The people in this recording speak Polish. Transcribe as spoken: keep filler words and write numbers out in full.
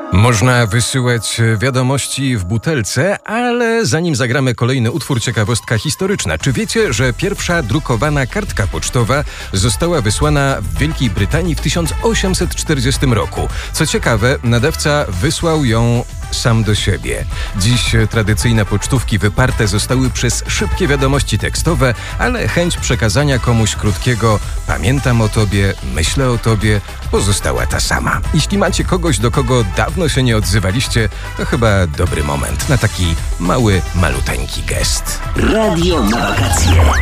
Można wysyłać wiadomości w butelce, ale zanim zagramy kolejny utwór, ciekawostka historyczna. Czy wiecie, że pierwsza drukowana kartka pocztowa została wysłana w Wielkiej Brytanii w tysiąc osiemset czterdziestym roku? Co ciekawe, nadawca wysłał ją sam do siebie. Dziś tradycyjne pocztówki wyparte zostały przez szybkie wiadomości tekstowe, ale chęć przekazania komuś krótkiego „pamiętam o tobie, myślę o tobie” pozostała ta sama. Jeśli macie kogoś, do kogo dawno się nie odzywaliście, to chyba dobry moment na taki mały, maluteńki gest. Radio na wakacje.